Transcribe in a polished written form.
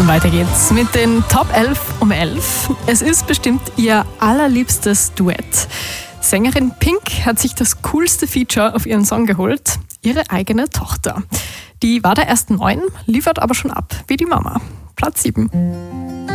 Weiter geht's mit den Top 11 um 11. Es ist bestimmt ihr allerliebstes Duett. Sängerin Pink hat sich das coolste Feature auf ihren Song geholt, ihre eigene Tochter. Die war da erst 9, liefert aber schon ab wie die Mama. Platz 7.